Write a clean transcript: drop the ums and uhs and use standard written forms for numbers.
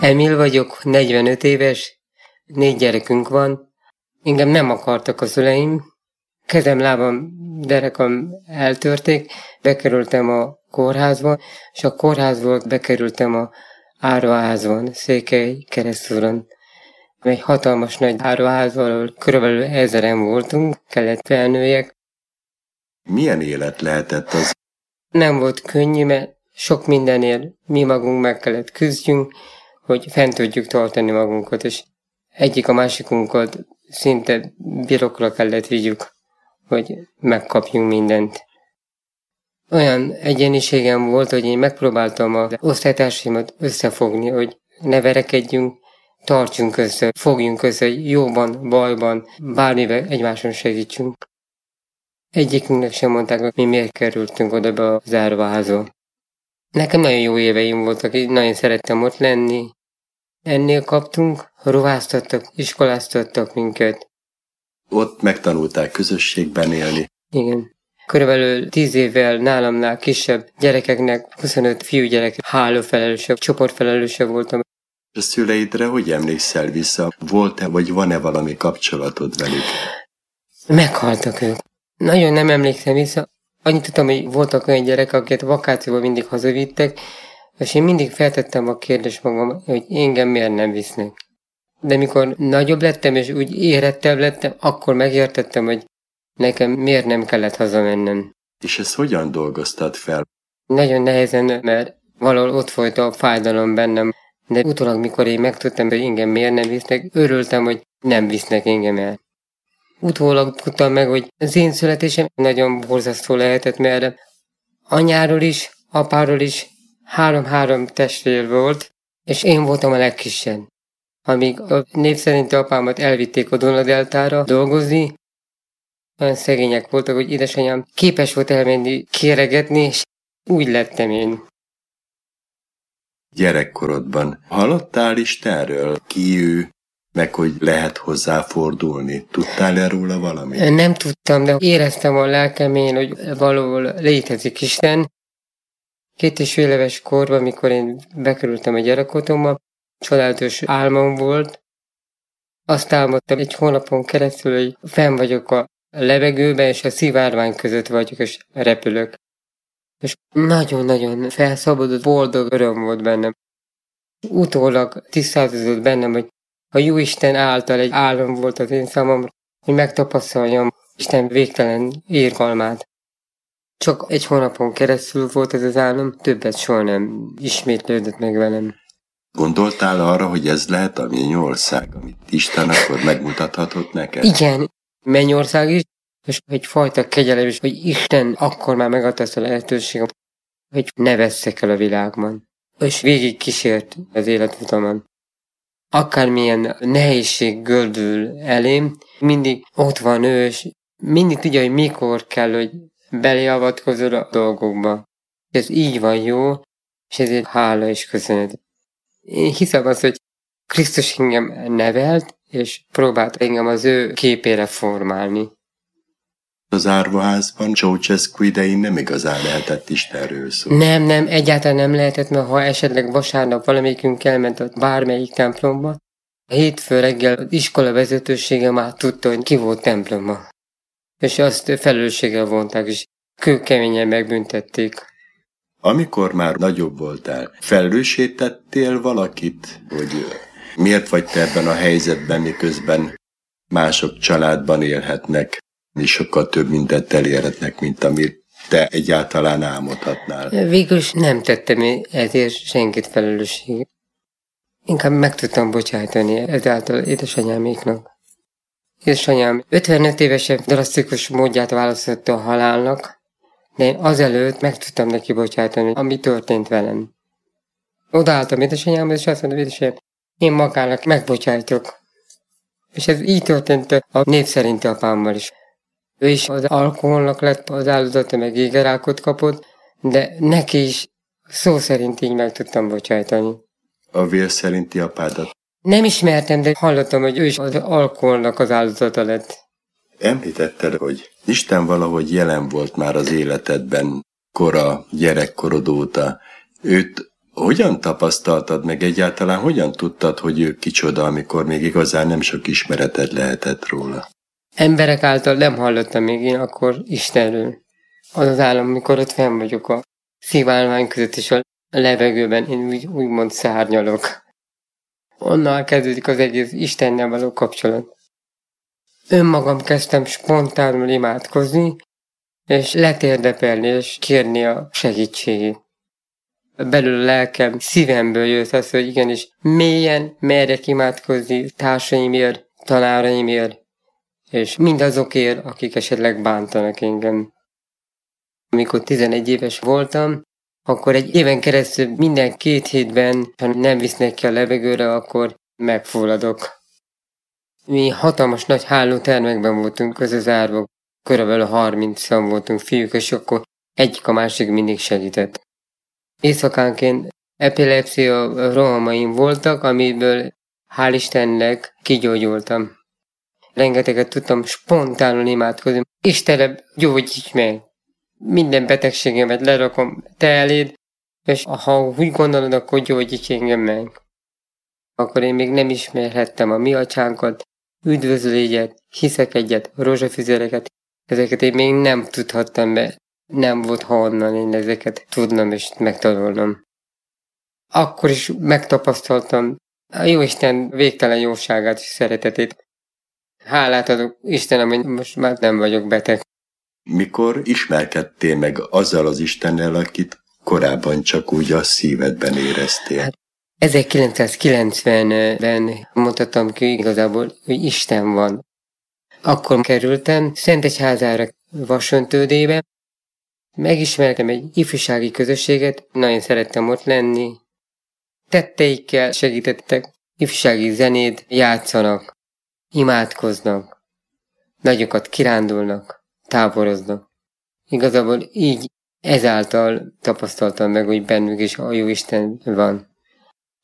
Emil vagyok, 45 éves, 4 gyerekünk van. Engem nem akartak a szüleim. Kezem, lábam, derekam eltörték. Bekerültem a kórházba, és a kórházból bekerültem a áruházban, Székelykeresztúron. Egy hatalmas nagy áruházban, ahol körülbelül 1000-en voltunk, kellett felnőjek. Milyen élet lehetett az? Nem volt könnyű, mert sok mindenért mi magunk meg kellett küzdjünk, hogy fent tudjuk tartani magunkat, és egyik a másikunkat szinte birokra kellett vigyük, hogy megkapjunk mindent. Olyan egyéniségem volt, hogy én megpróbáltam az osztálytársaimat összefogni, hogy ne verekedjünk, tartsunk össze, fogjunk össze, jóban, bajban, bármivel egymáson segítsünk. Egyikünknek sem mondták, hogy mi miért kerültünk oda be a zárvaházba. Nekem nagyon jó éveim voltak, nagyon szerettem ott lenni. Ennél kaptunk, ruháztattak, iskoláztattak minket. Ott megtanulták közösségben élni. Igen. Körülbelül 10 évvel nálamnál kisebb gyerekeknek, 25 fiúgyerek hálófelelőse, csoportfelelőse voltam. A szüleidre hogy emlékszel vissza? Volt-e vagy van-e valami kapcsolatod velük? Meghaltak ők. Nagyon nem emlékszem vissza. Annyit tudtam, hogy voltak olyan gyerekek, akiket vakációban mindig hazavittek, és én mindig feltettem a kérdést magam, hogy engem miért nem visznek. De mikor nagyobb lettem, és úgy érettebb lettem, akkor megértettem, hogy nekem miért nem kellett hazamennem. És ezt hogyan dolgoztad fel? Nagyon nehezen, mert valahol ott volt a fájdalom bennem, de utólag, mikor én megtudtam, hogy engem miért nem visznek, örültem, hogy nem visznek engem el. Utólag tudtam meg, hogy az én születésem nagyon borzasztó lehetett, mert anyáról is, apáról is 3 testvér volt, és én voltam a legkisebb. Amíg a név szerinti apámat elvitték a Duna-deltára dolgozni, olyan szegények voltak, hogy édesanyám képes volt elmenni kéregetni, és úgy lettem én. Gyerekkorodban hallottál Istenről? Ki ő? Meg hogy lehet hozzá fordulni. Tudtál-e róla valamit? Nem tudtam, de éreztem a lelkemén, hogy valahol létezik Isten. 2,5 éves korban, mikor én bekerültem a gyerekotthonba, csodálatos álmom volt. Azt álmodtam egy hónapon keresztül, hogy fenn vagyok a levegőben, és a szivárvány között vagyok, és repülök. És nagyon-nagyon felszabadult, boldog öröm volt bennem. Utólag tisztázódott bennem, hogy a Jóisten által egy álom volt az én számomra, hogy megtapasztaljam Isten végtelen irgalmát. Csak egy hónapon keresztül volt ez az álom, többet soha nem ismétlődött meg velem. Gondoltál arra, hogy ez lehet a mennyország, amit Isten akkor megmutathatott neked? Igen, mennyország is, és egyfajta kegyelem is, hogy Isten akkor már megadta ezt a lehetőséget, hogy ne vesszek el a világban. És végig kísért az életutamon. Akármilyen nehézség gördül elém, mindig ott van ő, és mindig tudja, hogy mikor kell, hogy beleavatkozol a dolgokba. Ez így van jó, és ezért hála és köszönet. Én hiszem azt, hogy Krisztus engem nevelt, és próbált engem az ő képére formálni. Az árvaházban Ceausescu idején nem igazán lehetett Istenről szó. Nem, egyáltalán nem lehetett, mert ha esetleg vasárnap valamelyikünk elment a bármelyik templomba, a hétfő reggel az iskola vezetősége már tudta, hogy ki volt templomba. És azt felelősséggel vonták, és kőkeményen megbüntették. Amikor már nagyobb voltál, felelőssé tettél valakit, hogy miért vagy te ebben a helyzetben, miközben mások családban élhetnek, és sokkal több mindent elérhetnek, mint amit te egyáltalán álmodhatnál. Végül is nem tettem ezért senkit felelősséget. Inkább meg tudtam bocsájtani ezáltal édesanyáméknak. Édesanyám 55 évesen drasztikus módját választotta a halálnak, de én azelőtt meg tudtam neki bocsájtani, ami történt velem. Odaálltam édesanyámhoz, és azt mondtam, édesanyám, én magának megbocsájtok. És ez így történt a név szerinti apámmal is. Ő is az alkoholnak lett az áldozata, meg égerákot kapott, de neki is szó szerint így meg tudtam bocsájtani. A vér szerinti apádat? Nem ismertem, de hallottam, hogy ő is az alkoholnak az áldozata lett. Említetted, hogy Isten valahogy jelen volt már az életedben, kora, gyerekkorod óta. Őt Hogyan tapasztaltad meg egyáltalán, hogyan tudtad, hogy ő kicsoda, amikor még igazán nem sok ismereted lehetett róla? Emberek által nem hallottam még én akkor Istenről. Az az állam, amikor ott fenn vagyok a szivárvány között és a levegőben, én úgymond szárnyalok. Onnan kezdődik az egész Istennel való kapcsolat. Önmagam kezdtem spontánul imádkozni, és letérdepelni, és kérni a segítségét. Belül a lelkem, szívemből jött az, hogy igenis mélyen merjek imádkozni társaimért, tanáraimért, és mindazokért, akik esetleg bántanak engem. Amikor 11 éves voltam, akkor egy éven keresztül minden 2 hétben, ha nem visznek ki a levegőre, akkor megfulladok. Mi hatalmas nagy hálótermekben voltunk összezárva, körülbelül 30-an voltunk fiúk, és akkor egyik a másik mindig segített. Éjszakánként epilepszia rohamaim voltak, amiből hál' Istennek kigyógyultam. Rengeteget tudtam spontánul imádkozni. Istenem, gyógyíts meg! Minden betegségemet lerakom te eléd, és ha úgy gondolod, akkor gyógyíts engem meg. Akkor én még nem ismerhettem a mi atyánkat, üdvözlégyet, hiszek egyet, rózsafüzereket, ezeket én még nem tudhattam be. Nem volt honnan én ezeket tudnom és megtanulnom. Akkor is megtapasztaltam a Jóisten végtelen jóságát és szeretetét. Hálát adok Istenem, hogy most már nem vagyok beteg. Mikor ismerkedtél meg azzal az Istennel, akit korábban csak úgy a szívedben éreztél? Hát 1990-ben mondhatom ki igazából, hogy Isten van. Akkor kerültem Szentegyházára Vasöntődébe, megismertem egy ifjúsági közösséget, nagyon szerettem ott lenni. Tetteikkel segítettek, ifjúsági zenét játszanak, imádkoznak, nagyokat kirándulnak, táboroznak. Igazából így ezáltal tapasztaltam meg, hogy bennük is a jó Isten van.